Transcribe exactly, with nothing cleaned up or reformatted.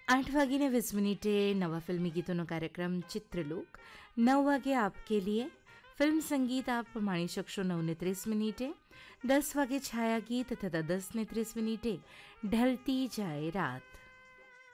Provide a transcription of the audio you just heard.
આઠ વાગીને વીસ મિનિટે નવા ફિલ્મી ગીતોનો કાર્યક્રમ ચિત્રલોક. નવ વાગે આપકે લીએ ફિલ્મ સંગીત આપ માણી શકશો નવને ત્રીસ મિનિટે. દસ વાગે છાયા ગીત તથા દસને ત્રીસ મિનિટે ઢલતી જાય રાત.